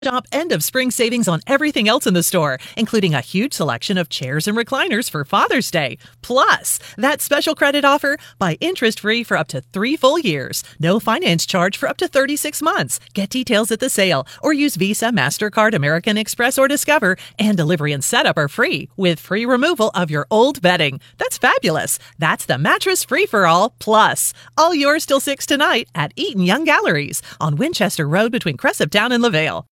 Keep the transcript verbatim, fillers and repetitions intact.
Shop end of spring savings on everything else in the store, including a huge selection of chairs and recliners for Father's Day. Plus, that special credit offer, buy interest-free for up to three full years. No finance charge for up to thirty-six months. Get details at the sale or use Visa, MasterCard, American Express, or Discover. And delivery and setup are free with free removal of your old bedding. That's fabulous. That's the Mattress Free-for-All Plus. All yours till six tonight at Eaton Young Galleries on Winchester Road between Cresaptown and LaVale.